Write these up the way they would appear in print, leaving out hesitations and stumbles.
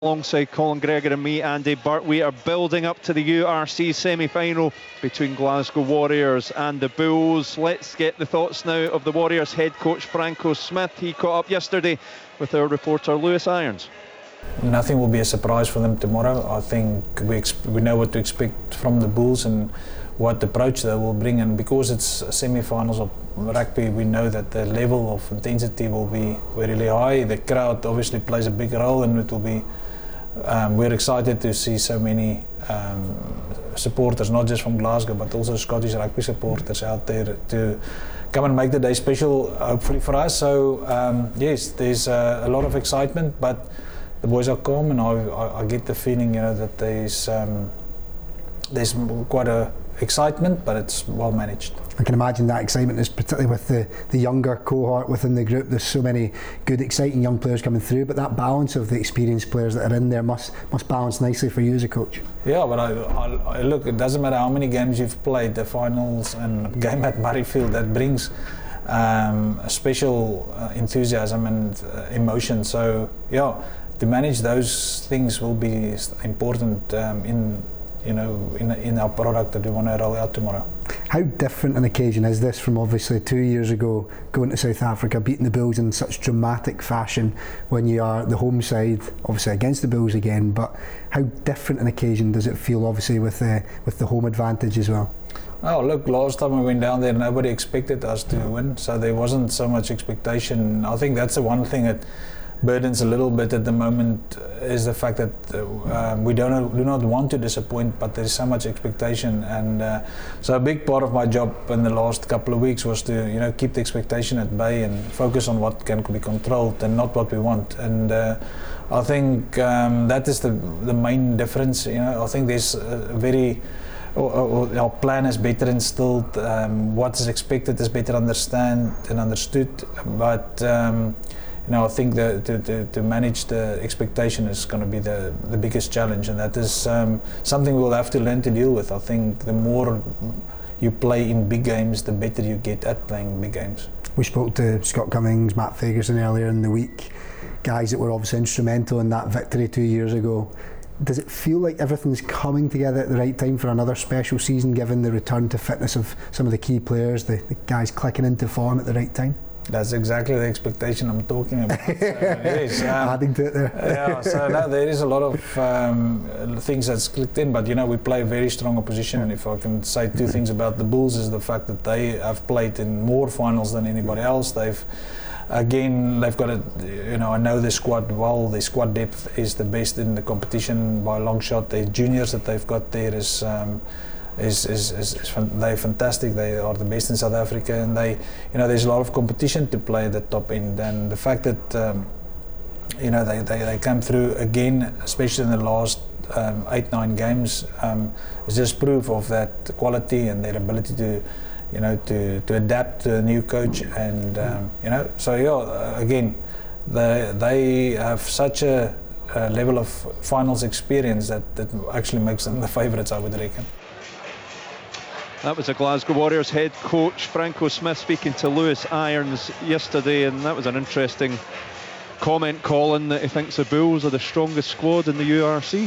Alongside Colin Gregor and me, Andy Burt, we are building up to the URC semi-final between Glasgow Warriors and the Bulls. Let's get the thoughts now of the Warriors head coach Franco Smith. He caught up yesterday with our reporter Lewis Irons. Nothing will be a surprise for them tomorrow. I think we know what to expect from the Bulls and what approach they will bring, and because it's semi-finals of rugby, we know that the level of intensity will be really high. The crowd obviously plays a big role, and it will be we're excited to see so many supporters, not just from Glasgow but also Scottish rugby supporters out there to come and make the day special, hopefully for us. So yes, there's a lot of excitement, but the boys are calm, and I get the feeling, that there's quite a excitement, but it's well managed. I can imagine that excitement is particularly with the younger cohort within the group. There's so many good, exciting young players coming through, but that balance of the experienced players that are in there must balance nicely for you as a coach. Yeah, but I look, it doesn't matter how many games you've played, the finals and game at Murrayfield, that brings a special enthusiasm and emotion. So yeah, to manage those things will be important in our product that we want to roll out tomorrow. How different an occasion is this from obviously 2 years ago going to South Africa, beating the Bulls in such dramatic fashion when you are the home side, obviously against the Bulls again, but how different an occasion does it feel obviously with the home advantage as well? Oh look, last time we went down there nobody expected us to win, so there wasn't so much expectation. I think that's the one thing that burdens a little bit at the moment, is the fact that we do not want to disappoint, but there's so much expectation, and so a big part of my job in the last couple of weeks was to keep the expectation at bay and focus on what can be controlled and not what we want. And I think that is the main difference. I think there's our plan is better instilled, what is expected is better understood, but I think to manage the expectation is going to be the biggest challenge, and that is something we'll have to learn to deal with. I think the more you play in big games, the better you get at playing big games. We spoke to Scott Cummings, Matt Fagerson earlier in the week, guys that were obviously instrumental in that victory 2 years ago. Does it feel like everything's coming together at the right time for another special season, given the return to fitness of some of the key players, the guys clicking into form at the right time? That's exactly the expectation I'm talking about. So, yes, adding to it there. Yeah, so now there is a lot of things that's clicked in, but we play a very strong opposition. And if I can say two things about the Bulls, is the fact that they have played in more finals than anybody else. They've got I know the squad well. Their squad depth is the best in the competition by a long shot. The juniors that they've got there they're fantastic. They are the best in South Africa, and there's a lot of competition to play at the top end. And the fact that they come through again, especially in the last 8-9 games, is just proof of that quality and their ability to adapt to a new coach. And again, they have such a level of finals experience that actually makes them the favourites, I would reckon. That was the Glasgow Warriors head coach Franco Smith speaking to Lewis Irons yesterday, and that was an interesting comment, Colin, that he thinks the Bulls are the strongest squad in the URC.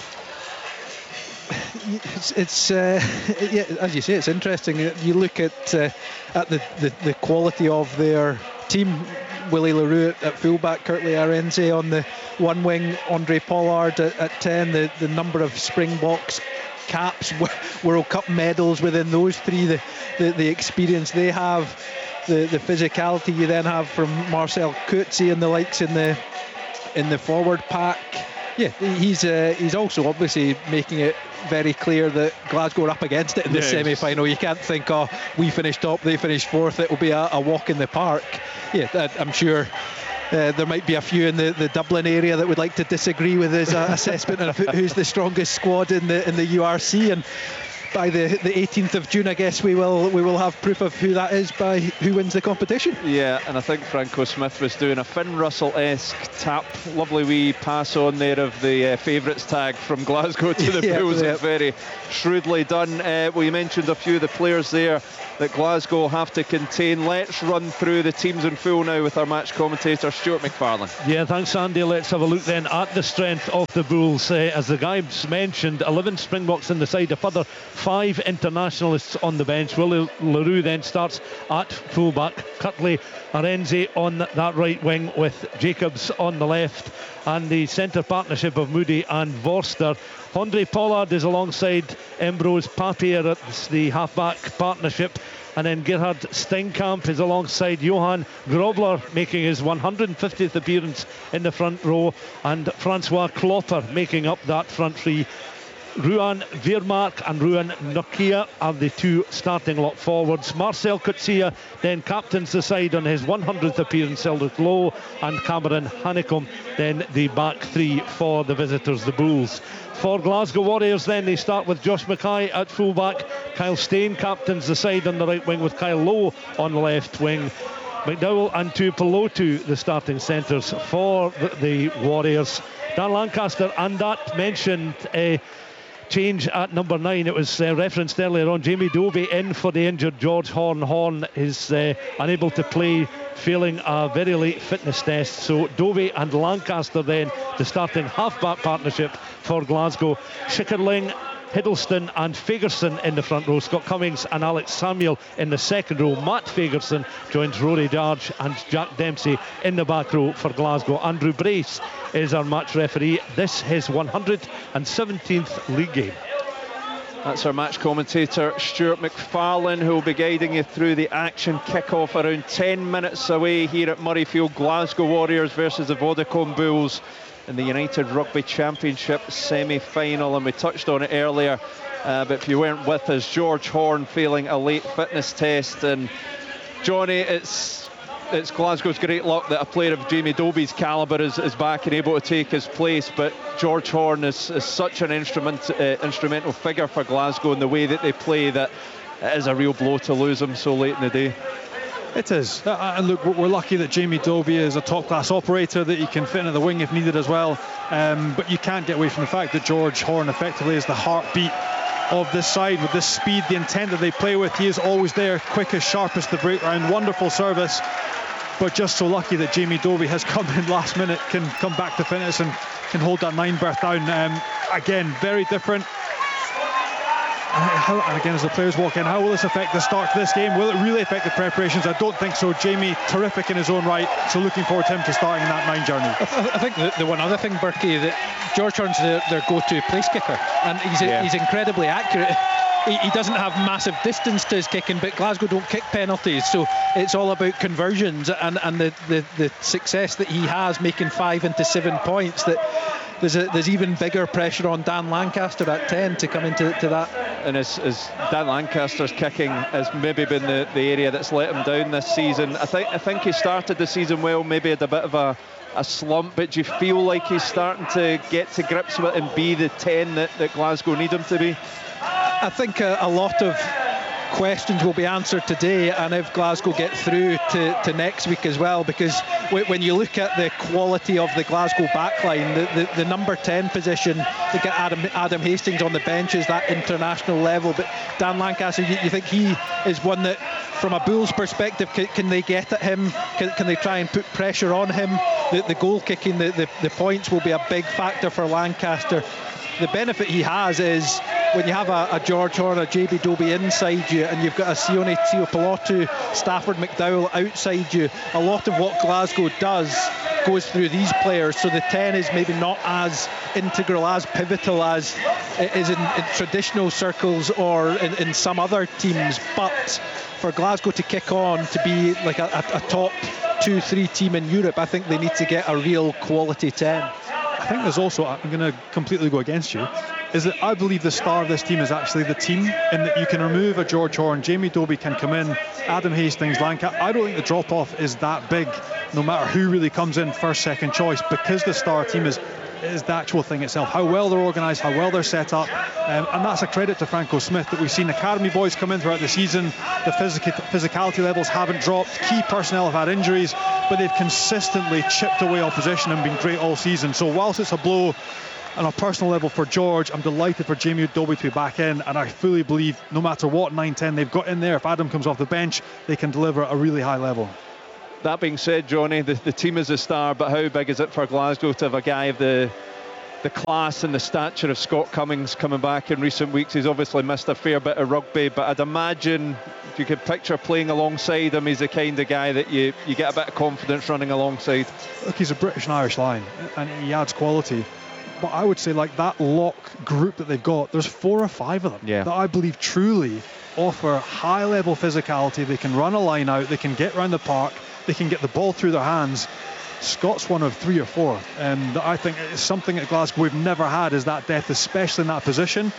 It's as you say, it's interesting. You look at the quality of their team. Willie LaRue at fullback, Kurtley Arenze on the one wing, Andre Pollard at 10, the number of Springboks caps, World Cup medals within those three, the experience they have, the physicality you then have from Marcel Coetzee and the likes in the forward pack. Yeah, he's also obviously making it very clear that Glasgow are up against it in the semi-final. You can't think, we finished top, they finished fourth, it will be a walk in the park. Yeah, I'm sure there might be a few in the Dublin area that would like to disagree with his assessment of who's the strongest squad in the URC. And by the 18th of June, I guess we will have proof of who that is by who wins the competition. Yeah, and I think Franco Smith was doing a Finn Russell-esque tap. Lovely wee pass on there of the favourites tag from Glasgow to the Bulls. It's very shrewdly done. Well, you mentioned a few of the players there that Glasgow have to contain. Let's run through the teams in full now with our match commentator Stuart McFarlane. Yeah, thanks Andy. Let's have a look then at the strength of the Bulls. As the guys mentioned, 11 Springboks in the side, a further 5 internationalists on the bench. Willie le Roux then starts at fullback, Curtly Arenze on that right wing with Jacobs on the left, and the centre partnership of Moody and Vorster. Andre Pollard is alongside Ambrose Papier at the half-back partnership, and then Gerhard Steinkamp is alongside Johan Grobler, making his 150th appearance in the front row, and Francois Klopper making up that front three. Ruan Veermark and Ruan Nokia are the 2 starting lock forwards. Marcel Coetzee then captains the side on his 100th appearance, Eldrick Lowe, and Cameron Hanekom then the back 3 for the visitors, the Bulls. For Glasgow Warriors then, they start with Josh Mackay at fullback. Kyle Steyn captains the side on the right wing with Kyle Lowe on the left wing. McDowell and Tuipulotu the starting centres for the Warriors. Dan Lancaster, and that mentioned change at number 9. It was referenced earlier on. Jamie Dobie in for the injured George Horn. Horn is unable to play, failing a very late fitness test. So Dobie and Lancaster then the starting half-back partnership for Glasgow. Schickerling, Hiddleston and Fagerson in the front row. Scott Cummings and Alex Samuel in the second row. Matt Fagerson joins Rory Darge and Jack Dempsey in the back row for Glasgow. Andrew Brace is our match referee. This his 117th league game. That's our match commentator Stuart McFarlane, who will be guiding you through the action. Kick-off around 10 minutes away here at Murrayfield. Glasgow Warriors versus the Vodacom Bulls in the United Rugby Championship semi-final, and we touched on it earlier, but if you weren't with us, George Horn failing a late fitness test. And Johnny, it's Glasgow's great luck that a player of Jamie Dobie's calibre is back and able to take his place, but George Horn is such an instrumental figure for Glasgow in the way that they play, that it is a real blow to lose him so late in the day. It is. And look, we're lucky that Jamie Dobie is a top-class operator, that he can fit into the wing if needed as well. But you can't get away from the fact that George Horn effectively is the heartbeat of this side, with this speed, the intent that they play with. He is always there, quickest, sharpest to break round, wonderful service. But just so lucky that Jamie Dobie has come in last minute, can come back to fitness and can hold that 9 berth down. Again, very different. And again, as the players walk in, how will this affect the start to this game? Will it really affect the preparations? I don't think so. Jamie, terrific in his own right, so looking forward to him to starting in that 9 journey. I think the one other thing, Berkey, that George Horn's their go-to place kicker, and he's incredibly accurate. He doesn't have massive distance to his kicking, but Glasgow don't kick penalties, so it's all about conversions and the success that he has, making 5 into 7 points. That there's even bigger pressure on Dan Lancaster at 10 to come into that. And as Dan Lancaster's kicking has maybe been the area that's let him down this season. I think he started the season well, maybe had a bit of a slump, but do you feel like he's starting to get to grips with it and be the 10 that Glasgow need him to be? I think a lot of questions will be answered today, and if Glasgow get through to next week as well, because when you look at the quality of the Glasgow backline, the number 10 position, they get Adam Hastings on the bench is that international level, but Dan Lancaster, you think he is one that, from a Bulls perspective, can they get at him? Can they try and put pressure on him? The goal kicking, the points will be a big factor for Lancaster. The benefit he has is when you have a George Horn, a JB Dobie inside you, and you've got a Sione Tuipulotu, Stafford McDowell outside you, a lot of what Glasgow does goes through these players, so the 10 is maybe not as integral, as pivotal as it is in traditional circles or in some other teams. But for Glasgow to kick on to be like a top 2-3 team in Europe, I think they need to get a real quality 10. I think there's also, I'm going to completely go against you, is that I believe the star of this team is actually the team, in that you can remove a George Horn, Jamie Dobie can come in, Adam Hastings, Lancaster. I don't think the drop-off is that big, no matter who really comes in first, second choice, because the star team is is the actual thing itself, how well they're organised, how well they're set up, and that's a credit to Franco Smith that we've seen academy boys come in throughout the season. The physicality levels haven't dropped, key personnel have had injuries, but they've consistently chipped away opposition and been great all season. So whilst it's a blow on a personal level for George, I'm delighted for Jamie Udogie to be back in, and I fully believe no matter what 9-10 they've got in there, if Adam comes off the bench, they can deliver at a really high level. That being said, Johnny, the team is a star, but how big is it for Glasgow to have a guy of the class and the stature of Scott Cummings coming back in recent weeks? He's obviously missed a fair bit of rugby, but I'd imagine if you could picture playing alongside him, he's the kind of guy that you get a bit of confidence running alongside. Look, he's a British and Irish line, and he adds quality. But I would say, like, that lock group that they've got, there's 4 or 5 of them that I believe truly offer high level physicality. They can run a line out, they can get around the park, they can get the ball through their hands. Scott's one of 3 or 4, and I think it's something at Glasgow we've never had, is that depth, especially in that position.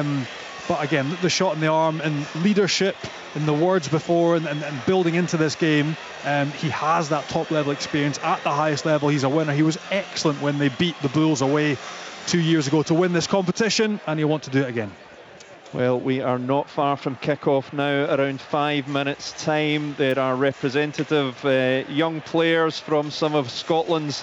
But again, the shot in the arm and leadership in the words before and building into this game, he has that top level experience at the highest level. He's a winner. He was excellent when they beat the Bulls away 2 years ago to win this competition, and he'll want to do it again. Well, we are not far from kick-off now, around 5 minutes time. There are representative young players from some of Scotland's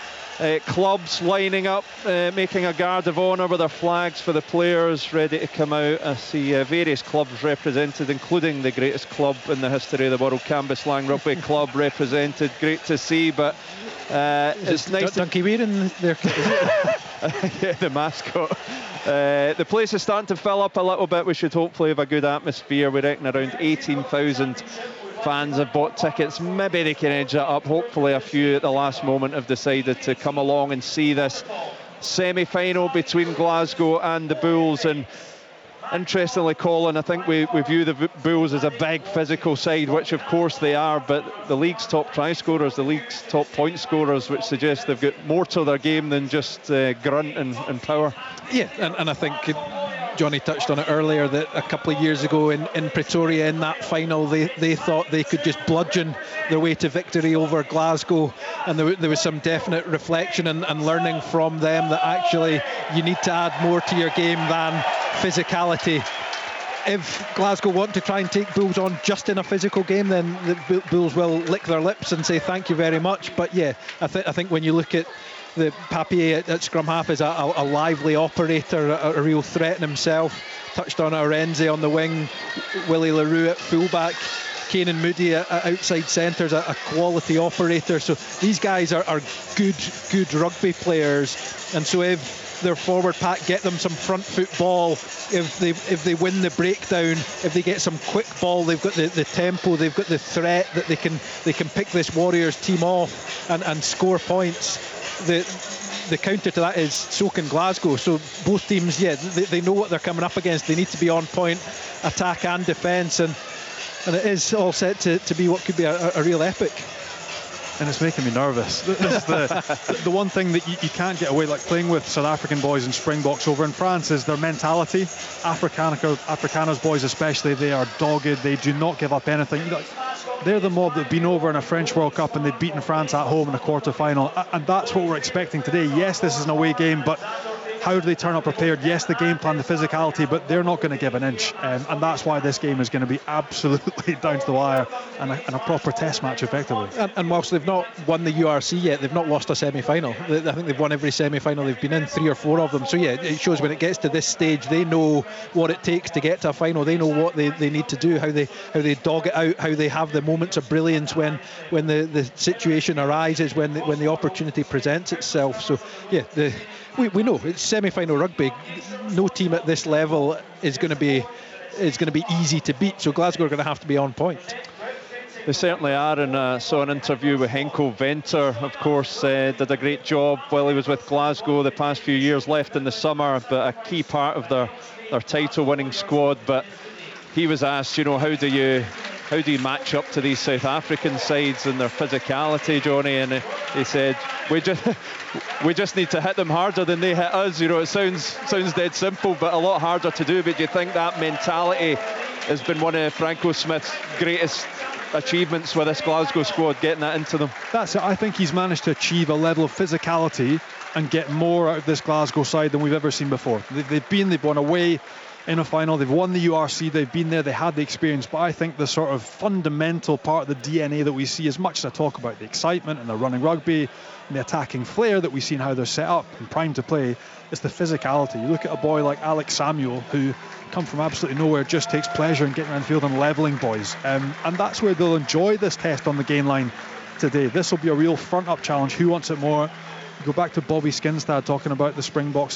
clubs lining up, making a guard of honour with their flags for the players ready to come out. I see various clubs represented, including the greatest club in the history of the world, Cambuslang Rugby Club, represented. Great to see, but it's nice. Donkey Weir in their kit, is it? Yeah, the mascot. The place is starting to fill up a little bit. We should hopefully have a good atmosphere. We reckon around 18,000 fans have bought tickets. Maybe they can edge it up. Hopefully a few at the last moment have decided to come along and see this semi-final between Glasgow and the Bulls. And interestingly, Colin, I think we view the Bulls as a big physical side, which of course they are, but the league's top try scorers, the league's top point scorers, which suggests they've got more to their game than just grunt and power. Yeah, and I think Johnny touched on it earlier that a couple of years ago in Pretoria in that final, they thought they could just bludgeon their way to victory over Glasgow, and there was some definite reflection and learning from them that actually you need to add more to your game than physicality. If Glasgow want to try and take Bulls on just in a physical game, then the Bulls will lick their lips and say thank you very much. But yeah, I think when you look at the Papier at scrum half is a lively operator, a real threat in himself. Touched on Arenze on the wing, Willie le Roux at fullback, Kanan Moody at outside centre is a quality operator. So these guys are good rugby players, and so if their forward pack get them some front foot ball, if they win the breakdown, if they get some quick ball, they've got the tempo, they've got the threat that they can pick this Warriors team off and score points. The counter to that is so can Glasgow. So both teams, they know what they're coming up against. They need to be on point, attack and defence, and it is all set to be what could be a real epic. And it's making me nervous. This is the one thing that you can't get away, like playing with South African boys in Springboks over in France, is their mentality. Africana's boys especially, they are dogged. They do not give up anything. They're the mob that have been over in a French World Cup and they've beaten France at home in a quarter-final. And that's what we're expecting today. Yes, this is an away game, but how do they turn up prepared? Yes, the game plan, the physicality, but they're not going to give an inch. And that's why this game is going to be absolutely down to the wire and a proper test match, effectively. And whilst they've not won the URC yet, they've not lost a semi-final. I think they've won every semi-final they've been in, 3 or 4 of them. So yeah, it shows when it gets to this stage, they know what it takes to get to a final. They know what they need to do, how they dog it out, how they have the moments of brilliance when the situation arises, when the opportunity presents itself. So yeah, we know it's semi-final rugby. No team at this level is going to be easy to beat. So Glasgow are going to have to be on point. They certainly are, and I saw an interview with Henko Venter, of course, did a great job while he was with Glasgow the past few years, left in the summer, but a key part of their title-winning squad. But he was asked, how do you match up to these South African sides and their physicality, Johnny? And he said, we just need to hit them harder than they hit us. It sounds dead simple, but a lot harder to do. But do you think that mentality has been one of Franco Smith's greatest achievements with this Glasgow squad, getting that into them. That's it. I think he's managed to achieve a level of physicality and get more out of this Glasgow side than we've ever seen before. They've won away in a final, they've won the URC, they've been there, they had the experience, but I think the sort of fundamental part of the DNA that we see, as much as I talk about the excitement and the running rugby and the attacking flair that we see and how they're set up and primed to play, is the physicality. You look at a boy like Alex Samuel, who come from absolutely nowhere, just takes pleasure in getting around the field and levelling boys, and that's where they'll enjoy this test on the gain line today. This will be a real front up challenge. Who wants it more? You go back to Bobby Skinstad talking about the Springboks